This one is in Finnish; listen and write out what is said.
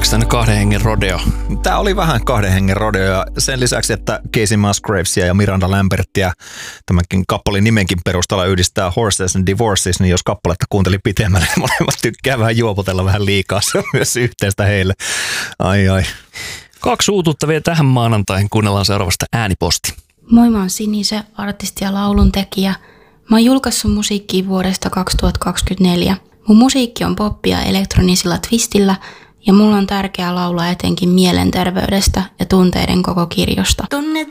Oliko tämä kahden hengen rodeo? Tämä oli vähän kahden hengen rodeo ja sen lisäksi, että Casey Musgravesia ja Miranda Lambertia tämänkin kappalin nimenkin perusteella yhdistää Horses and Divorces, niin jos kappaletta kuunteli pitemmälle, niin molemmat tykkää vähän juopotella vähän liikaa. Se on myös yhteistä heille. Ai. 2 uutuutta vielä tähän maanantaihin. Kuunnellaan seuraavasta ääniposti. Moi, mä oon Sinise, artisti ja lauluntekijä. Mä oon julkaissut musiikkia vuodesta 2024. Mun musiikki on poppia elektronisilla twistillä ja mulla on tärkeää laulaa etenkin mielenterveydestä ja tunteiden koko kirjosta. Tunnet